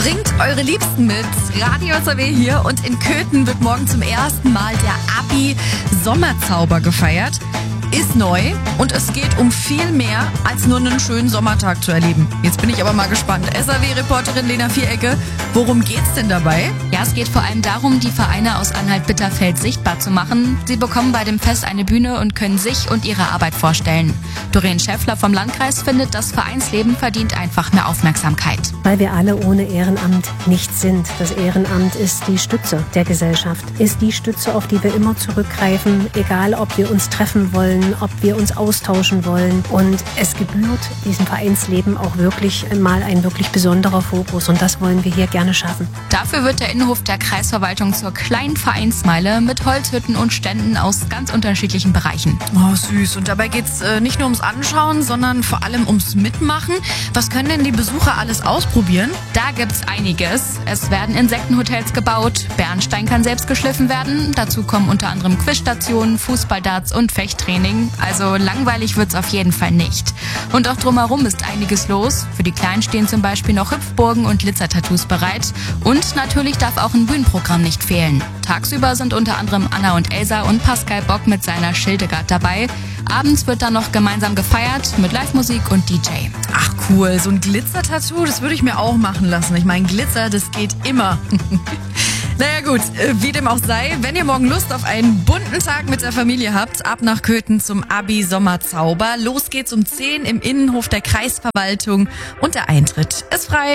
Bringt eure Liebsten mit. Radio SAW hier und in Köthen wird morgen zum ersten Mal der Abi-Sommerzauber gefeiert. Ist neu und es geht um viel mehr als nur einen schönen Sommertag zu erleben. Jetzt bin ich aber mal gespannt. SAW-Reporterin Lena Vierecke, worum geht's denn dabei? Ja, es geht vor allem darum, die Vereine aus Anhalt-Bitterfeld sichtbar zu machen. Sie bekommen bei dem Fest eine Bühne und können sich und ihre Arbeit vorstellen. Doreen Schäffler vom Landkreis findet, das Vereinsleben verdient einfach mehr Aufmerksamkeit. Weil wir alle ohne Ehrenamt nichts sind. Das Ehrenamt ist die Stütze der Gesellschaft, ist die Stütze, auf die wir immer zurückgreifen, egal ob wir uns treffen wollen, ob wir uns austauschen wollen. Und es gebührt diesem Vereinsleben auch wirklich mal ein wirklich besonderer Fokus. Und das wollen wir hier gerne schaffen. Dafür wird der Innenhof der Kreisverwaltung zur kleinen Vereinsmeile mit Holzhütten und Ständen aus ganz unterschiedlichen Bereichen. Oh, süß. Und dabei geht's nicht nur ums Anschauen, sondern vor allem ums Mitmachen. Was können denn die Besucher alles ausprobieren? Da gibt's einiges. Es werden Insektenhotels gebaut, Bernstein kann selbst geschliffen werden. Dazu kommen unter anderem Quizstationen, Fußballdarts und Fechttraining. Also langweilig wird's auf jeden Fall nicht. Und auch drumherum ist einiges los. Für die Kleinen stehen zum Beispiel noch Hüpfburgen und Glitzertattoos bereit. Und natürlich darf auch ein Bühnenprogramm nicht fehlen. Tagsüber sind unter anderem Anna und Elsa und Pascal Bock mit seiner Schildegard dabei. Abends wird dann noch gemeinsam gefeiert mit Live-Musik und DJ. Ach cool, so ein Glitzertattoo, das würde ich mir auch machen lassen. Ich meine, Glitzer, das geht immer. Naja gut, wie dem auch sei, wenn ihr morgen Lust auf einen bunten Tag mit der Familie habt, ab nach Köthen zum Abi-Sommerzauber. Los geht's um 10 im Innenhof der Kreisverwaltung und der Eintritt ist frei.